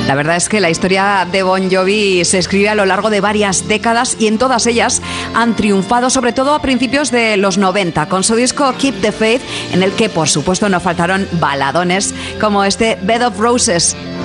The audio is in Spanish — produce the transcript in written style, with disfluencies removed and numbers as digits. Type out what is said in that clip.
La verdad es que la historia de Bon Jovi se escribe a lo largo de varias décadas y en todas ellas han triunfado, sobre todo a principios de los 90, con su disco Keep the Faith, en el que por supuesto no faltaron baladones como este Bed of Roses.